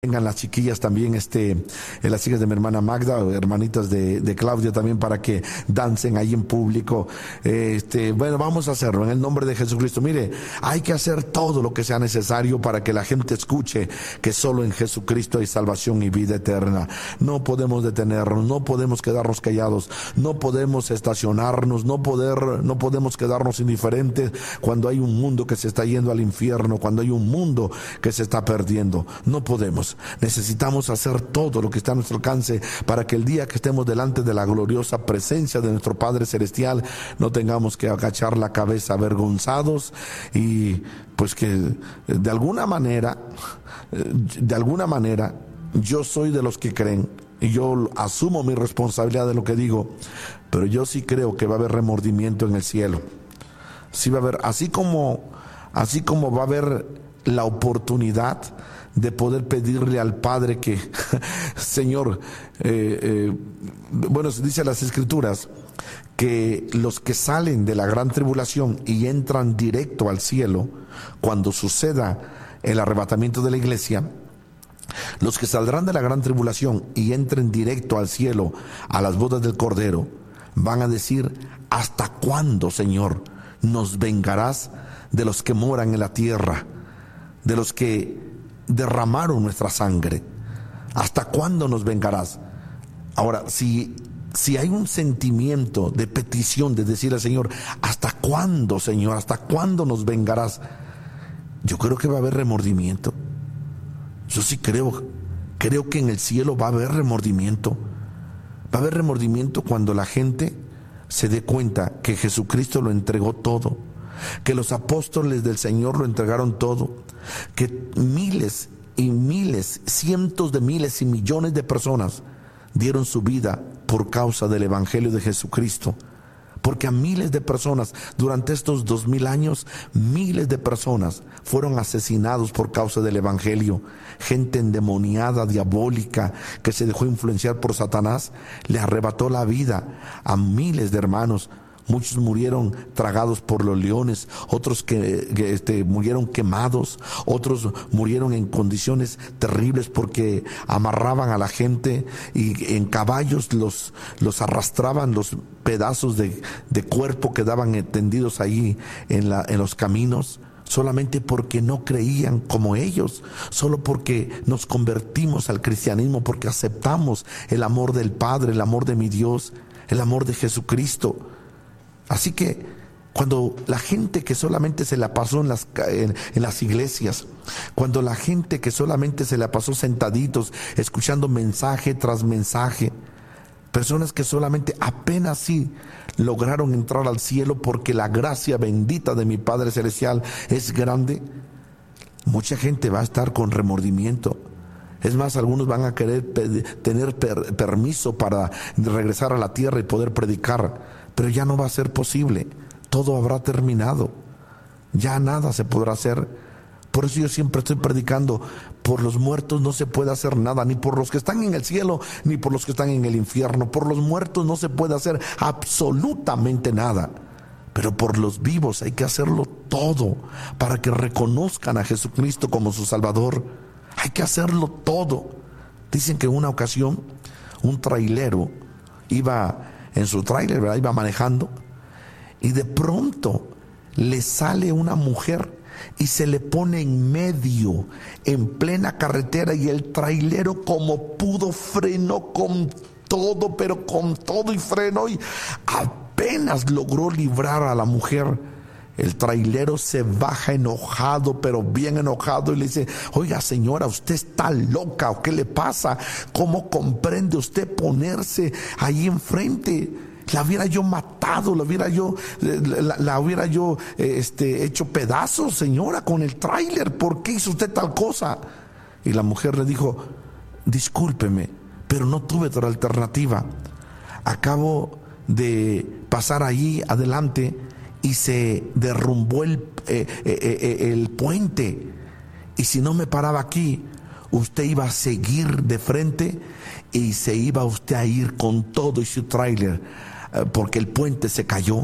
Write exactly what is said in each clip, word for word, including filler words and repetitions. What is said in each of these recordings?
Vengan las chiquillas también, este, eh, las hijas de mi hermana Magda, hermanitas de, de Claudia también, para que dancen ahí en público. Eh, este, bueno, vamos a hacerlo en el nombre de Jesucristo. Mire, hay que hacer todo lo que sea necesario para que la gente escuche que solo en Jesucristo hay salvación y vida eterna. No podemos detenernos, no podemos quedarnos callados, no podemos estacionarnos, no poder, no podemos quedarnos indiferentes cuando hay un mundo que se está yendo al infierno, cuando hay un mundo que se está perdiendo. No podemos. Necesitamos hacer todo lo que está a nuestro alcance para que el día que estemos delante de la gloriosa presencia de nuestro Padre Celestial no tengamos que agachar la cabeza avergonzados y pues que de alguna manera, de alguna manera, yo soy de los que creen y yo asumo mi responsabilidad de lo que digo, pero yo sí creo que va a haber remordimiento en el cielo. Sí va a haber, así como, así como va a haber la oportunidad de poder pedirle al Padre que, Señor, eh, eh, bueno, dice las Escrituras que los que salen de la gran tribulación y entran directo al cielo, cuando suceda el arrebatamiento de la iglesia, los que saldrán de la gran tribulación y entren directo al cielo, a las bodas del Cordero, van a decir: ¿hasta cuándo, Señor, nos vengarás de los que moran en la tierra, de los que derramaron nuestra sangre? ¿Hasta cuándo nos vengarás? Ahora, si, si hay un sentimiento de petición, de decirle al Señor: ¿hasta cuándo, Señor? ¿Hasta cuándo nos vengarás? Yo creo que va a haber remordimiento. Yo sí creo, creo que en el cielo va a haber remordimiento. Va a haber remordimiento cuando la gente se dé cuenta que Jesucristo lo entregó todo, que los apóstoles del Señor lo entregaron todo, que miles y miles, cientos de miles y millones de personas dieron su vida por causa del Evangelio de Jesucristo. Porque a miles de personas, durante estos dos mil años, miles de personas fueron asesinados por causa del Evangelio. Gente endemoniada, diabólica, que se dejó influenciar por Satanás, le arrebató la vida a miles de hermanos. Muchos murieron tragados por los leones, otros que, que este, murieron quemados, otros murieron en condiciones terribles porque amarraban a la gente y en caballos los, los arrastraban los pedazos de, de cuerpo que daban tendidos ahí en, la, en los caminos, solamente porque no creían como ellos, solo porque nos convertimos al cristianismo, porque aceptamos el amor del Padre, el amor de mi Dios, el amor de Jesucristo. Así que cuando la gente que solamente se la pasó en las, en, en las iglesias, cuando la gente que solamente se la pasó sentaditos, escuchando mensaje tras mensaje, personas que solamente apenas sí lograron entrar al cielo porque la gracia bendita de mi Padre Celestial es grande, mucha gente va a estar con remordimiento. Es más, algunos van a querer pedir, tener per, permiso para regresar a la tierra y poder predicar, pero ya no va a ser posible. Todo habrá terminado. Ya nada se podrá hacer. Por eso yo siempre estoy predicando: por los muertos no se puede hacer nada, ni por los que están en el cielo, ni por los que están en el infierno. Por los muertos no se puede hacer absolutamente nada, pero por los vivos hay que hacerlo todo para que reconozcan a Jesucristo como su Salvador. Hay que hacerlo todo. Dicen que en una ocasión un trailero iba en su tráiler, ¿verdad? Iba manejando y de pronto le sale una mujer y se le pone en medio, en plena carretera, y el trailero como pudo frenó con todo, pero con todo y frenó, y apenas logró librar a la mujer. El trailero se baja enojado, pero bien enojado, y le dice: oiga, señora, ¿usted está loca o qué le pasa? ¿Cómo comprende usted ponerse ahí enfrente? La hubiera yo matado, la hubiera yo, la, la hubiera yo este, hecho pedazos, señora, con el tráiler. ¿Por qué hizo usted tal cosa? Y la mujer le dijo: discúlpeme, pero no tuve otra alternativa. Acabo de pasar allí adelante y se derrumbó el, eh, eh, eh, el puente, y si no me paraba aquí, usted iba a seguir de frente y se iba usted a ir con todo y su tráiler, eh, porque el puente se cayó.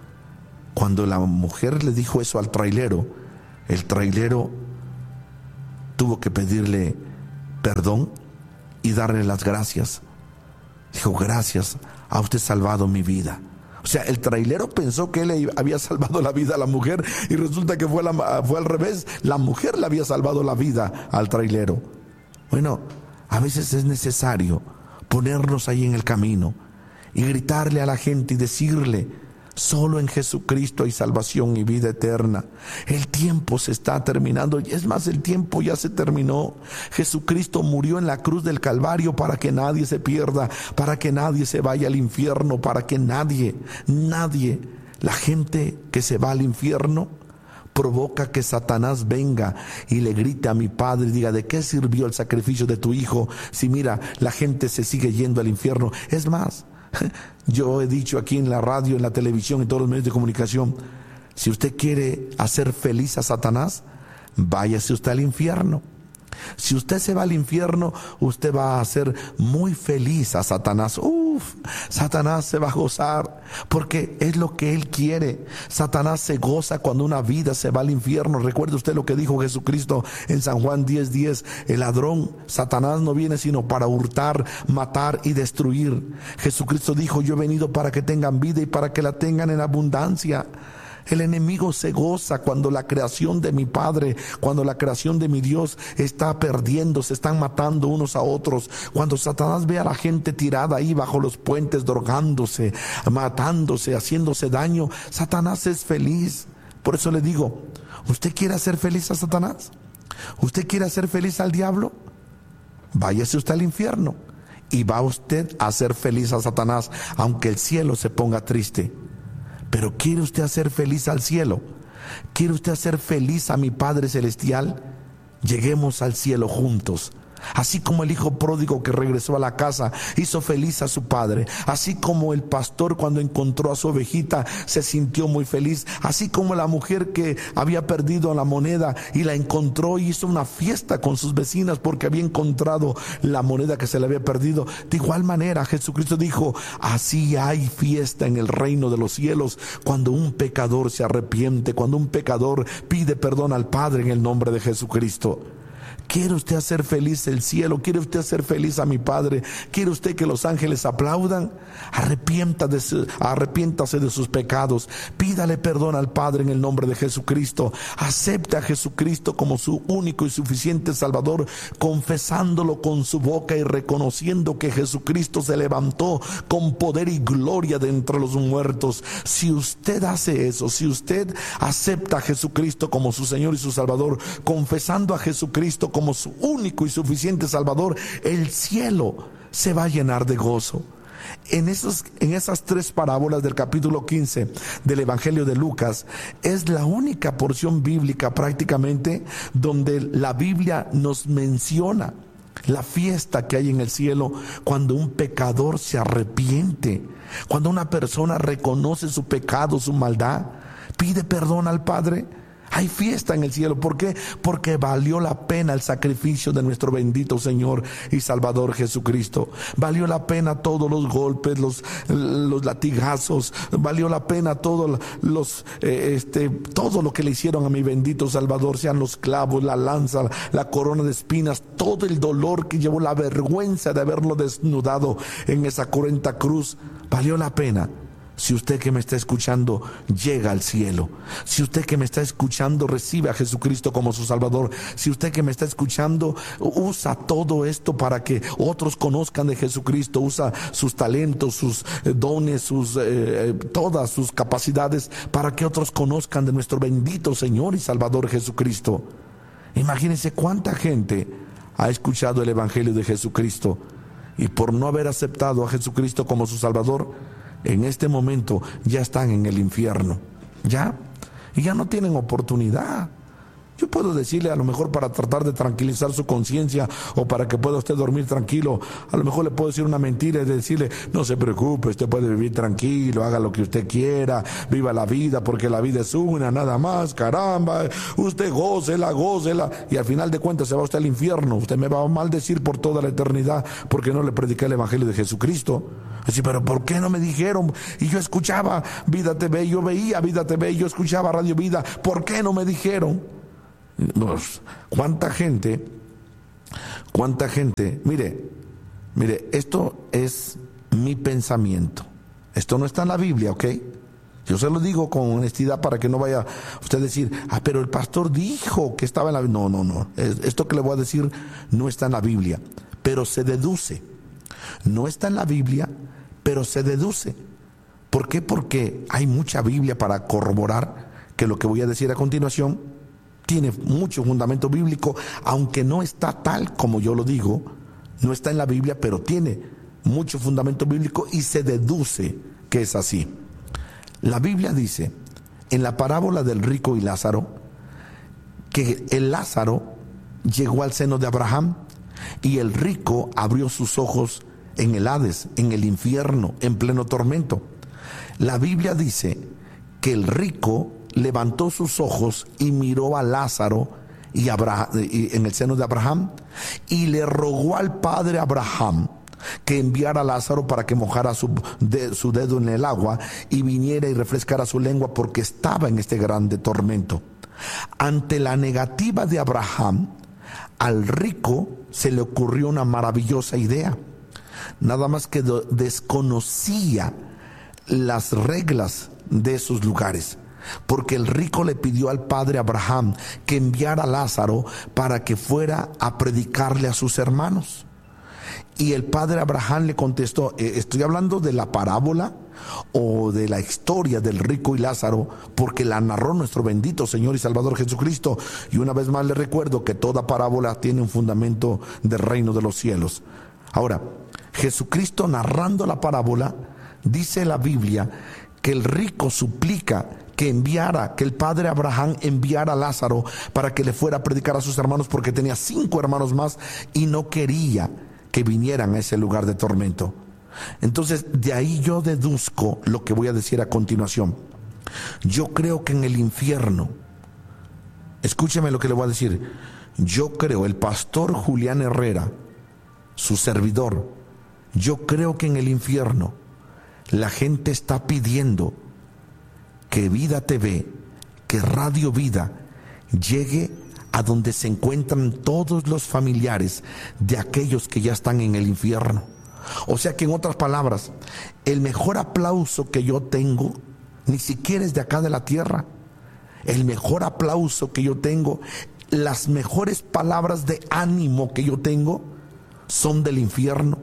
Cuando la mujer le dijo eso al trailero, el trailero tuvo que pedirle perdón y darle las gracias. Dijo, gracias, ha usted salvado mi vida. O sea, el trailero pensó que él había salvado la vida a la mujer y resulta que fue, la, fue al revés. La mujer le había salvado la vida al trailero. Bueno, a veces es necesario ponernos ahí en el camino y gritarle a la gente y decirle, solo en Jesucristo hay salvación y vida eterna. El tiempo se está terminando, y es más, el tiempo ya se terminó. Jesucristo murió en la cruz del Calvario para que nadie se pierda, para que nadie se vaya al infierno, para que nadie, nadie, la gente que se va al infierno provoca que Satanás venga y le grite a mi Padre y diga, ¿de qué sirvió el sacrificio de tu hijo si mira, la gente se sigue yendo al infierno? Es más, yo he dicho aquí en la radio, en la televisión, en todos los medios de comunicación, si usted quiere hacer feliz a Satanás, váyase usted al infierno. Si usted se va al infierno, usted va a hacer muy feliz a Satanás. Uf, Satanás se va a gozar porque es lo que él quiere. Satanás se goza cuando una vida se va al infierno. Recuerde usted lo que dijo Jesucristo en San Juan diez diez. El ladrón, Satanás, no viene sino para hurtar, matar y destruir. Jesucristo dijo, yo he venido para que tengan vida y para que la tengan en abundancia. El enemigo se goza cuando la creación de mi Padre, cuando la creación de mi Dios está perdiendo, se están matando unos a otros. Cuando Satanás ve a la gente tirada ahí bajo los puentes, drogándose, matándose, haciéndose daño, Satanás es feliz. Por eso le digo, ¿usted quiere hacer feliz a Satanás? ¿Usted quiere hacer feliz al diablo? Váyase usted al infierno y va usted a hacer feliz a Satanás, aunque el cielo se ponga triste. Pero ¿quiere usted hacer feliz al cielo? ¿Quiere usted hacer feliz a mi Padre Celestial? Lleguemos al cielo juntos. Así como el hijo pródigo que regresó a la casa hizo feliz a su padre, así como el pastor cuando encontró a su ovejita se sintió muy feliz, así como la mujer que había perdido la moneda y la encontró y hizo una fiesta con sus vecinas porque había encontrado la moneda que se le había perdido. De igual manera Jesucristo dijo, así hay fiesta en el reino de los cielos cuando un pecador se arrepiente, cuando un pecador pide perdón al Padre en el nombre de Jesucristo. ¿Quiere usted hacer feliz el cielo? ¿Quiere usted hacer feliz a mi Padre? ¿Quiere usted que los ángeles aplaudan? Arrepienta de su, arrepiéntase de sus pecados. Pídale perdón al Padre en el nombre de Jesucristo. Acepte a Jesucristo como su único y suficiente Salvador, confesándolo con su boca y reconociendo que Jesucristo se levantó con poder y gloria de entre los muertos. Si usted hace eso, si usted acepta a Jesucristo como su Señor y su Salvador, confesando a Jesucristo como su único y suficiente Salvador, el cielo se va a llenar de gozo. En esas, en esas tres parábolas del capítulo quince del Evangelio de Lucas, es la única porción bíblica prácticamente donde la Biblia nos menciona la fiesta que hay en el cielo cuando un pecador se arrepiente, cuando una persona reconoce su pecado, su maldad, pide perdón al Padre. Hay fiesta en el cielo. ¿Por qué? Porque valió la pena el sacrificio de nuestro bendito Señor y Salvador Jesucristo. Valió la pena todos los golpes, los, los latigazos. Valió la pena todo, los, eh, este, todo lo que le hicieron a mi bendito Salvador, sean los clavos, la lanza, la corona de espinas, todo el dolor que llevó, la vergüenza de haberlo desnudado en esa cruenta cruz. Valió la pena. Si usted que me está escuchando llega al cielo, si usted que me está escuchando recibe a Jesucristo como su Salvador, si usted que me está escuchando usa todo esto para que otros conozcan de Jesucristo, usa sus talentos, sus dones, sus eh, todas sus capacidades para que otros conozcan de nuestro bendito Señor y Salvador Jesucristo. Imagínense cuánta gente ha escuchado el Evangelio de Jesucristo y por no haber aceptado a Jesucristo como su Salvador, en este momento ya están en el infierno, ya, y ya no tienen oportunidad. Yo puedo decirle, a lo mejor para tratar de tranquilizar su conciencia o para que pueda usted dormir tranquilo, a lo mejor le puedo decir una mentira y decirle, no se preocupe, usted puede vivir tranquilo, haga lo que usted quiera, viva la vida porque la vida es una, nada más, caramba, usted gócela, gócela, y al final de cuentas se va usted al infierno. Usted me va a maldecir por toda la eternidad porque no le prediqué el Evangelio de Jesucristo. Así, pero ¿por qué no me dijeron? Y yo escuchaba Vida T V, yo veía Vida T V, yo escuchaba Radio Vida, ¿por qué no me dijeron? Pues, ¿cuánta gente, ¿Cuánta gente? Mire, mire, esto es mi pensamiento. Esto no está en la Biblia, ¿ok? Yo se lo digo con honestidad para que no vaya usted a decir, ah, pero el pastor dijo que estaba en la Biblia. No, no, no. Esto que le voy a decir no está en la Biblia, pero se deduce. No está en la Biblia, pero se deduce. ¿Por qué? Porque hay mucha Biblia para corroborar que lo que voy a decir a continuación tiene mucho fundamento bíblico, aunque no está tal como yo lo digo, no está en la Biblia, pero tiene mucho fundamento bíblico y se deduce que es así. La Biblia dice, en la parábola del rico y Lázaro, que el Lázaro llegó al seno de Abraham y el rico abrió sus ojos en el Hades, en el infierno, en pleno tormento. La Biblia dice que el rico levantó sus ojos y miró a Lázaro y, Abraham, y en el seno de Abraham, y le rogó al padre Abraham que enviara a Lázaro para que mojara su, de, su dedo en el agua y viniera y refrescara su lengua, porque estaba en este grande tormento. Ante la negativa de Abraham, al rico se le ocurrió una maravillosa idea, nada más que do, desconocía las reglas de esos lugares, porque el rico le pidió al padre Abraham que enviara a Lázaro para que fuera a predicarle a sus hermanos. Y el padre Abraham le contestó, estoy hablando de la parábola o de la historia del rico y Lázaro, porque la narró nuestro bendito Señor y Salvador Jesucristo. Y una vez más le recuerdo que toda parábola tiene un fundamento del reino de los cielos. Ahora, Jesucristo narrando la parábola, dice la Biblia que el rico suplica que enviara, que el padre Abraham enviara a Lázaro para que le fuera a predicar a sus hermanos, porque tenía cinco hermanos más y no quería que vinieran a ese lugar de tormento. Entonces, de ahí yo deduzco lo que voy a decir a continuación. Yo creo que en el infierno, escúcheme lo que le voy a decir, yo creo, el pastor Julián Herrera, su servidor, yo creo que en el infierno la gente está pidiendo que Vida T V, que Radio Vida llegue a donde se encuentran todos los familiares de aquellos que ya están en el infierno. O sea que, en otras palabras, el mejor aplauso que yo tengo ni siquiera es de acá de la tierra. El mejor aplauso que yo tengo, las mejores palabras de ánimo que yo tengo son del infierno,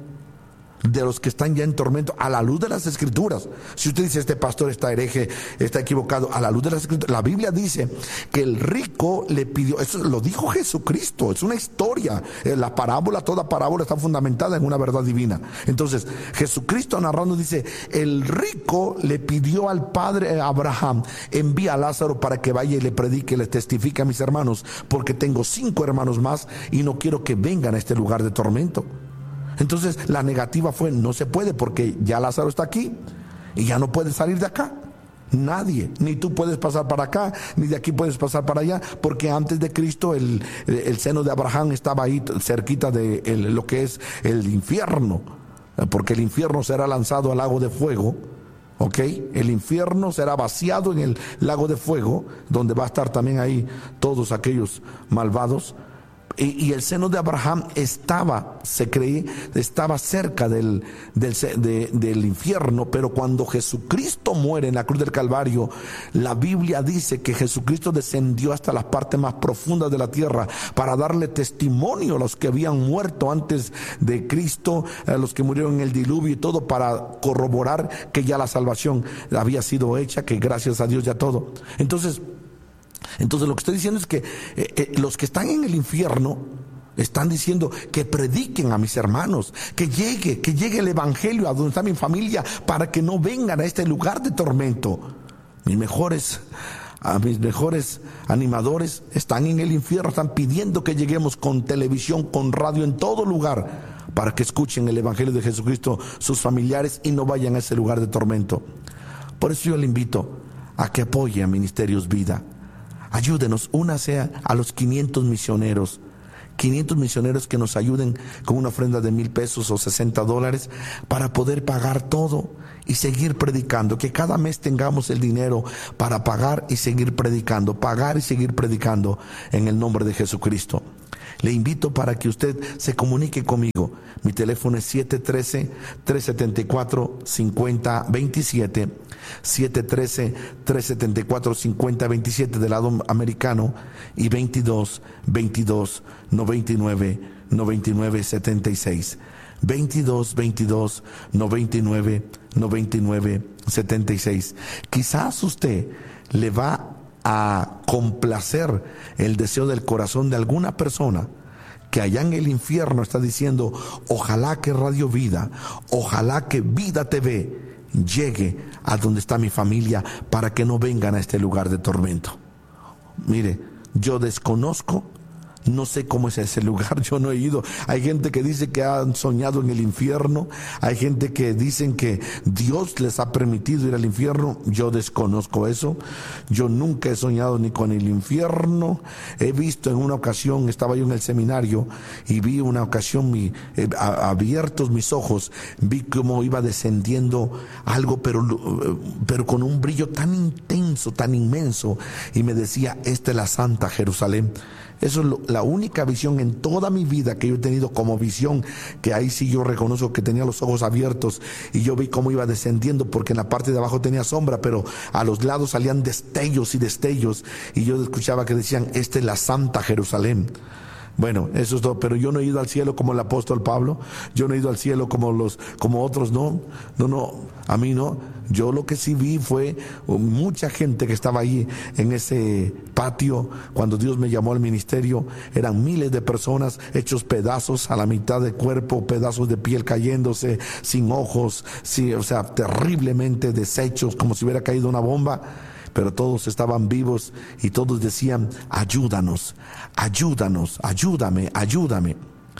de los que están ya en tormento, a la luz de las Escrituras. Si usted dice, este pastor está hereje, está equivocado, a la luz de las Escrituras, la Biblia dice que el rico le pidió, eso lo dijo Jesucristo, es una historia, la parábola, toda parábola está fundamentada en una verdad divina. Entonces, Jesucristo narrando dice, el rico le pidió al padre Abraham, envía a Lázaro para que vaya y le predique, le testifique a mis hermanos, porque tengo cinco hermanos más y no quiero que vengan a este lugar de tormento. Entonces la negativa fue, no se puede, porque ya Lázaro está aquí y ya no puede salir de acá. Nadie, ni tú puedes pasar para acá, ni de aquí puedes pasar para allá, porque antes de Cristo el, el seno de Abraham estaba ahí cerquita de el, lo que es el infierno, porque el infierno será lanzado al lago de fuego. ¿Ok? El infierno será vaciado en el lago de fuego, donde va a estar también ahí todos aquellos malvados. Y, y el seno de Abraham estaba, se cree, estaba cerca del, del, de, del infierno, pero cuando Jesucristo muere en la cruz del Calvario, la Biblia dice que Jesucristo descendió hasta las partes más profundas de la tierra para darle testimonio a los que habían muerto antes de Cristo, a los que murieron en el diluvio y todo, para corroborar que ya la salvación había sido hecha, que gracias a Dios ya todo. Entonces, Entonces lo que estoy diciendo es que eh, eh, los que están en el infierno están diciendo que prediquen a mis hermanos, que llegue, que llegue el evangelio a donde está mi familia, para que no vengan a este lugar de tormento. Mis mejores, a mis mejores animadores están en el infierno, están pidiendo que lleguemos con televisión, con radio, en todo lugar, para que escuchen el evangelio de Jesucristo sus familiares y no vayan a ese lugar de tormento. Por eso yo le invito a que apoye a Ministerios Vida. Ayúdenos, únase a los quinientos misioneros, quinientos misioneros que nos ayuden con una ofrenda de mil pesos o sesenta dólares para poder pagar todo y seguir predicando, que cada mes tengamos el dinero para pagar y seguir predicando, pagar y seguir predicando en el nombre de Jesucristo. Le invito para que usted se comunique conmigo. Mi teléfono es siete uno tres, tres siete cuatro, cinco cero dos siete, siete uno tres, tres siete cuatro, cinco cero dos siete del lado americano y veintidós, veintidós, noventa y nueve, noventa y nueve, setenta y seis. veintidós, veintidós, noventa y nueve, noventa y nueve, setenta y seis. Quizás usted le va a complacer el deseo del corazón de alguna persona que allá en el infierno está diciendo: ojalá que Radio Vida, ojalá que Vida T V llegue a donde está mi familia para que no vengan a este lugar de tormento. Mire, yo desconozco, no sé cómo es ese lugar, yo no he ido. Hay gente que dice que han soñado en el infierno, hay gente que dicen que Dios les ha permitido ir al infierno. Yo desconozco eso, yo nunca he soñado ni con el infierno. He visto en una ocasión, estaba yo en el seminario y vi una ocasión mi, eh, abiertos mis ojos, vi cómo iba descendiendo algo, pero, pero con un brillo tan intenso, tan inmenso, y me decía: esta es la Santa Jerusalén. Eso es lo, la única visión en toda mi vida que yo he tenido como visión, que ahí sí yo reconozco que tenía los ojos abiertos y yo vi cómo iba descendiendo, porque en la parte de abajo tenía sombra, pero a los lados salían destellos y destellos, y yo escuchaba que decían: esta es la Santa Jerusalén. Bueno, eso es todo, pero yo no he ido al cielo como el apóstol Pablo, yo no he ido al cielo como los, como otros, no, no, no, a mí no. Yo lo que sí vi fue mucha gente que estaba ahí en ese patio cuando Dios me llamó al ministerio. Eran miles de personas hechos pedazos a la mitad del cuerpo, pedazos de piel cayéndose, sin ojos, sí, o sea, terriblemente deshechos, como si hubiera caído una bomba. Pero todos estaban vivos y todos decían: ayúdanos, ayúdanos, ayúdame, ayúdame.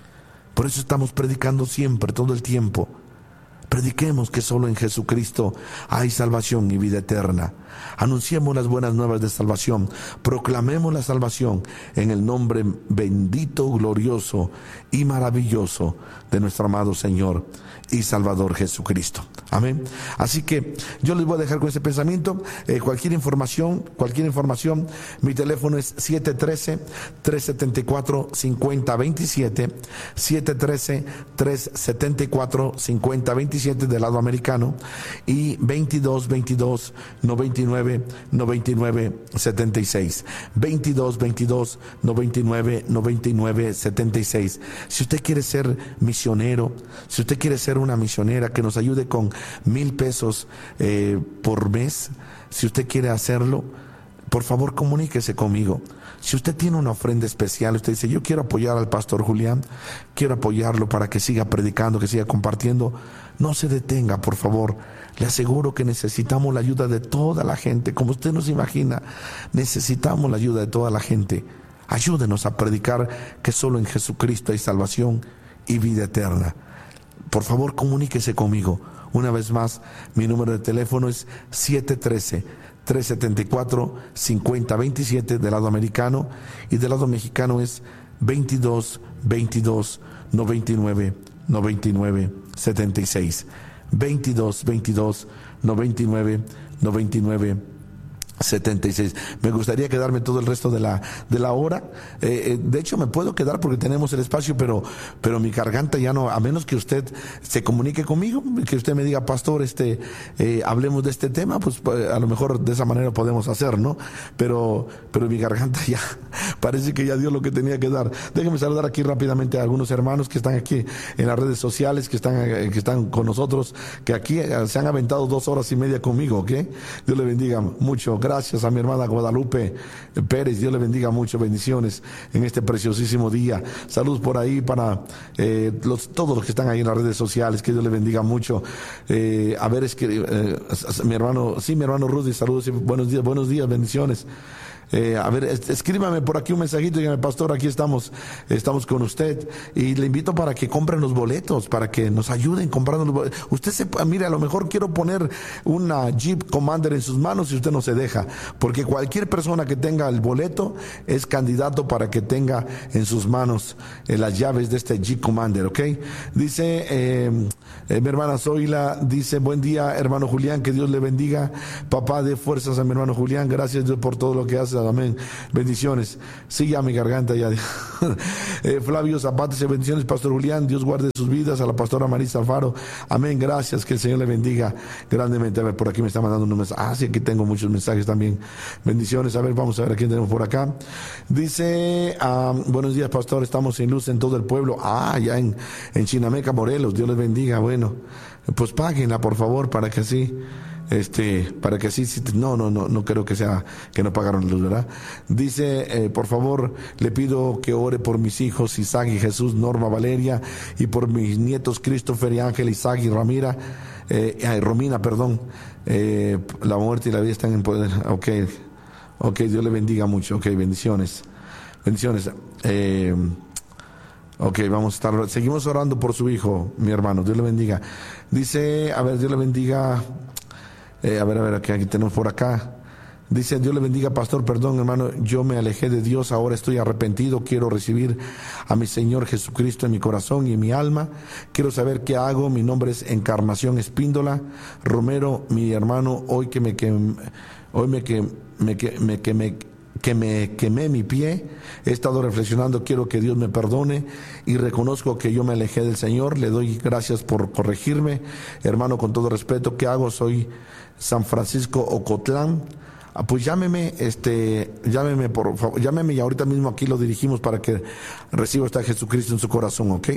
Por eso estamos predicando siempre, todo el tiempo. Prediquemos que solo en Jesucristo hay salvación y vida eterna. Anunciemos las buenas nuevas de salvación. Proclamemos la salvación en el nombre bendito, glorioso y maravilloso de nuestro amado Señor y Salvador Jesucristo. Amén. Así que yo les voy a dejar con ese pensamiento. Eh, cualquier información, cualquier información, mi teléfono es siete uno tres, tres siete cuatro, cinco cero dos siete, siete uno tres, tres siete cuatro, cinco cero dos siete del lado americano, y veintidós, veintidós, noventa y nueve, noventa y nueve, setenta y seis. veintidós, veintidós, noventa y nueve, noventa y nueve, setenta y seis. Si usted quiere ser misionero, si usted quiere ser una misionera que nos ayude con mil pesos eh, por mes, si usted quiere hacerlo, por favor comuníquese conmigo. Si usted tiene una ofrenda especial, usted dice: yo quiero apoyar al pastor Julián, quiero apoyarlo para que siga predicando, que siga compartiendo, no se detenga, por favor. Le aseguro que necesitamos la ayuda de toda la gente, como usted nos imagina. Necesitamos la ayuda de toda la gente. Ayúdenos a predicar que solo en Jesucristo hay salvación y vida eterna. Por favor, comuníquese conmigo. Una vez más, mi número de teléfono es siete uno tres, tres siete cuatro, cinco cero dos siete del lado americano, y del lado mexicano es veintidós, veintidós, noventa y nueve, noventa y nueve, setenta y seis. veintidós, veintidós, noventa y nueve, noventa y nueve, setenta y seis. Me gustaría quedarme todo el resto de la de la hora. Eh, eh, de hecho, me puedo quedar porque tenemos el espacio, pero pero mi garganta ya no, a menos que usted se comunique conmigo, que usted me diga: pastor, este, eh, hablemos de este tema, pues a lo mejor de esa manera podemos hacer, ¿no? Pero pero mi garganta ya parece que ya dio lo que tenía que dar. Déjeme saludar aquí rápidamente a algunos hermanos que están aquí en las redes sociales, que están que están con nosotros, que aquí se han aventado dos horas y media conmigo, ¿ok? Dios le bendiga mucho. Gracias a mi hermana Guadalupe Pérez, Dios le bendiga mucho, bendiciones en este preciosísimo día. Saludos por ahí para eh, los, todos los que están ahí en las redes sociales, que Dios le bendiga mucho. Eh, a ver, es que eh, mi hermano, sí, mi hermano Rudy, saludos y buenos días, buenos días, bendiciones. Eh, a ver, escríbame por aquí un mensajito y dígame: pastor, aquí estamos, estamos con usted, y le invito para que compren los boletos, para que nos ayuden comprando los boletos. Usted se, mire, a lo mejor quiero poner una Jeep Commander en sus manos y usted no se deja, porque cualquier persona que tenga el boleto es candidato para que tenga en sus manos eh, las llaves de este Jeep Commander, ¿ok? Dice eh, eh, mi hermana Zoila, dice: buen día, hermano Julián, que Dios le bendiga. Papá, de fuerzas a mi hermano Julián, gracias Dios por todo lo que hace pasado, amén. Bendiciones. Sí, ya mi garganta ya. eh, Flavio Zapata dice, bendiciones, Pastor Julián, Dios guarde sus vidas. A la pastora Marisa Alfaro, amén, gracias, que el Señor le bendiga grandemente. A ver, por aquí me está mandando unos mensajes. Ah, sí, aquí tengo muchos mensajes también. Bendiciones. A ver, vamos a ver a quién tenemos por acá. Dice, um, buenos días, pastor, estamos sin luz en todo el pueblo. Ah, ya en, en Chinameca, Morelos, Dios les bendiga. Bueno, pues páguenla, por favor, para que así... Este, para que así, no, no, no, no creo que sea que no pagaron la luz, ¿verdad? Dice, eh, por favor, le pido que ore por mis hijos Isaac y Jesús, Norma Valeria, y por mis nietos Christopher y Ángel, Isaac y Ramira, eh, Romina, perdón, eh, la muerte y la vida están en poder. Ok, ok, Dios le bendiga mucho, ok, bendiciones, bendiciones. Eh, Ok, vamos a estar, seguimos orando por su hijo, mi hermano, Dios le bendiga. Dice, a ver, Dios le bendiga. Eh, a ver, a ver, aquí, aquí tenemos por acá. Dice, Dios le bendiga, pastor, perdón, hermano, yo me alejé de Dios, ahora estoy arrepentido, quiero recibir a mi Señor Jesucristo en mi corazón y en mi alma. Quiero saber qué hago. Mi nombre es Encarnación Espíndola Romero, mi hermano, hoy que me que hoy me que me que me que me que me quemé mi pie, he estado reflexionando, quiero que Dios me perdone y reconozco que yo me alejé del Señor, le doy gracias por corregirme, hermano, con todo respeto, ¿qué hago? Soy San Francisco Ocotlán. Ah, pues llámeme, este, llámeme por favor, llámeme y ahorita mismo aquí lo dirigimos para que reciba usted a Jesucristo en su corazón, ¿ok?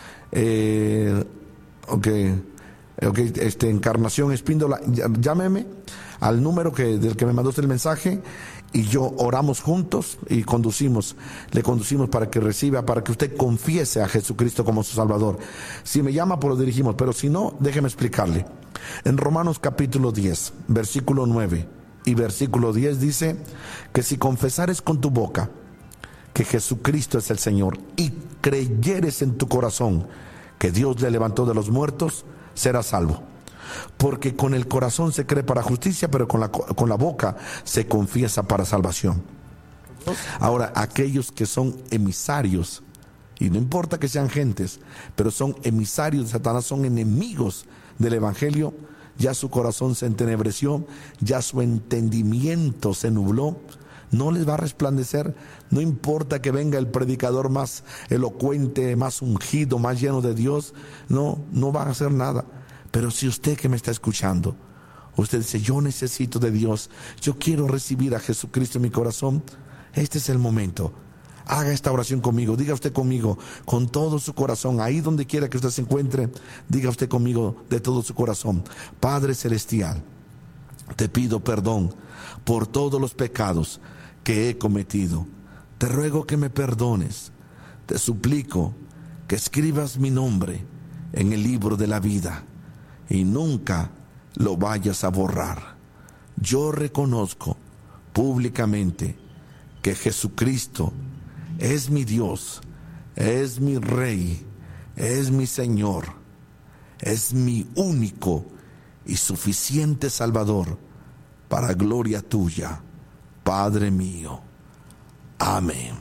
Eh, ok, ok, este, Encarnación Espíndola, llámeme al número que, del que me mandó usted el mensaje, y yo oramos juntos y conducimos, le conducimos para que reciba, para que usted confiese a Jesucristo como su Salvador. Si me llama, pues lo dirigimos, pero si no, déjeme explicarle. En Romanos capítulo diez, versículo nueve y versículo diez dice que si confesares con tu boca que Jesucristo es el Señor y creyeres en tu corazón que Dios le levantó de los muertos, serás salvo. Porque con el corazón se cree para justicia, pero con la, con la boca se confiesa para salvación. Ahora, aquellos que son emisarios, y no importa que sean gentes, pero son emisarios de Satanás, son enemigos del Evangelio, ya su corazón se entenebreció, ya su entendimiento se nubló, no les va a resplandecer. No importa que venga el predicador más elocuente, más ungido, más lleno de Dios, no, no va a hacer nada. Pero si usted que me está escuchando, usted dice, yo necesito de Dios, yo quiero recibir a Jesucristo en mi corazón, este es el momento. Haga esta oración conmigo, diga usted conmigo, con todo su corazón, ahí donde quiera que usted se encuentre, diga usted conmigo de todo su corazón: Padre Celestial, te pido perdón por todos los pecados que he cometido. Te ruego que me perdones, te suplico que escribas mi nombre en el libro de la vida y nunca lo vayas a borrar. Yo reconozco públicamente que Jesucristo es mi Dios, es mi Rey, es mi Señor, es mi único y suficiente Salvador, para gloria tuya, Padre mío. Amén.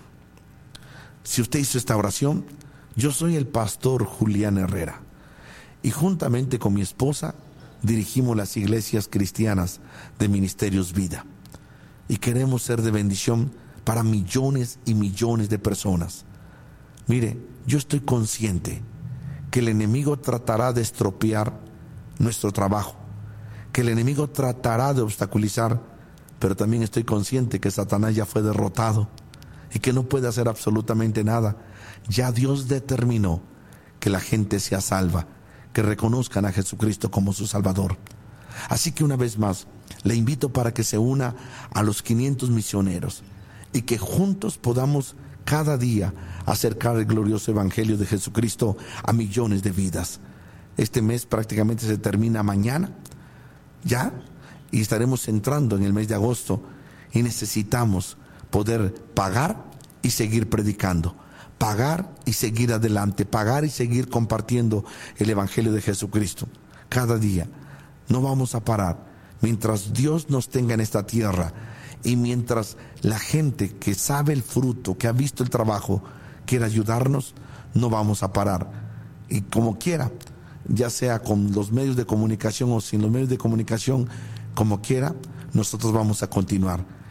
Si usted hizo esta oración, yo soy el pastor Julián Herrera, y juntamente con mi esposa dirigimos las iglesias cristianas de Ministerios Vida, y queremos ser de bendición para millones y millones de personas. Mire, yo estoy consciente que el enemigo tratará de estropear nuestro trabajo, que el enemigo tratará de obstaculizar, pero también estoy consciente que Satanás ya fue derrotado y que no puede hacer absolutamente nada. Ya Dios determinó que la gente sea salva, que reconozcan a Jesucristo como su Salvador. Así que una vez más, le invito para que se una a los quinientos misioneros y que juntos podamos cada día acercar el glorioso Evangelio de Jesucristo a millones de vidas. Este mes prácticamente se termina mañana, ya, y estaremos entrando en el mes de agosto, y necesitamos poder pagar y seguir predicando, pagar y seguir adelante, pagar y seguir compartiendo el Evangelio de Jesucristo. Cada día no vamos a parar mientras Dios nos tenga en esta tierra, y mientras la gente que sabe el fruto, que ha visto el trabajo, quiera ayudarnos, no vamos a parar. Y como quiera, ya sea con los medios de comunicación o sin los medios de comunicación, como quiera, nosotros vamos a continuar.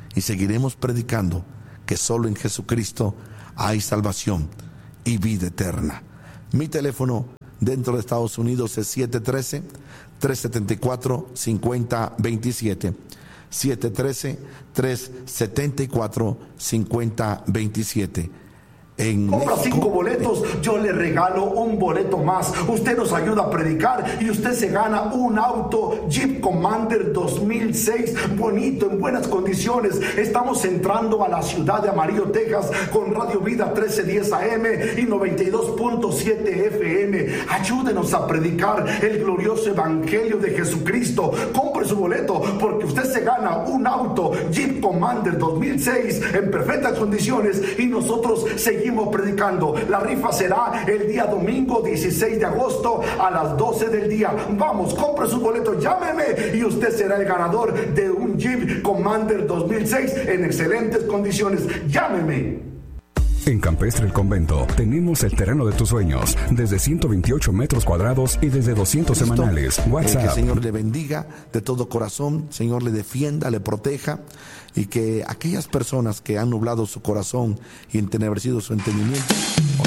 y seguiremos predicando que solo en Jesucristo hay salvación y vida eterna. Mi teléfono dentro de Estados Unidos es siete uno tres, tres siete cuatro, cinco cero dos siete. siete uno tres, tres siete cuatro, cinco cero dos siete. En Compra México, cinco boletos, yo le regalo un boleto más. Usted nos ayuda a predicar y usted se gana un auto Jeep Commander dos mil seis, bonito, en buenas condiciones. Estamos entrando a la ciudad de Amarillo, Texas, con Radio Vida trece diez A M y noventa y dos punto siete F M. Ayúdenos a predicar el glorioso evangelio de Jesucristo. Compre su boleto porque usted se gana un auto Jeep Commander dos mil seis en perfectas condiciones y nosotros seguimos predicando. La rifa será el día domingo dieciséis de agosto a las doce del día. Vamos, compre su boleto, llámeme y usted será el ganador de un Jeep Commander dos mil seis en excelentes condiciones. Llámeme. En Campestre El Convento tenemos el terreno de tus sueños, desde ciento veintiocho metros cuadrados y desde doscientos semanales. WhatsApp. Eh, que el Señor le bendiga de todo corazón, Señor le defienda, le proteja, y que aquellas personas que han nublado su corazón y entenebrecido su entendimiento